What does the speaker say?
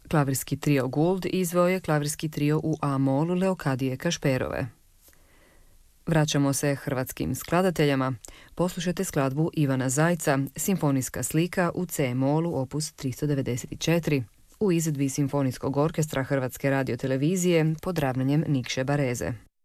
Klavirski trio Gould izveo je klavirski trio u A-molu Leokadije Kašperove. Vraćamo se hrvatskim skladateljama. Poslušajte skladbu Ivana Zajca, Simfonijska slika u C-molu opus 394, u izvedbi Simfonijskog orkestra Hrvatske radiotelevizije pod ravnanjem Nikše Bareze.